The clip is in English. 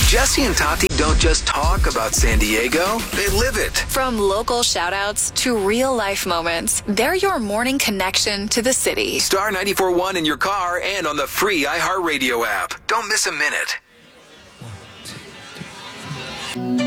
Jesse and Tati don't just talk about San Diego, they live it. From local shout-outs to real-life moments, they're your morning connection to the city. Star 94.1 in your car and on the free iHeartRadio app. Don't miss a minute.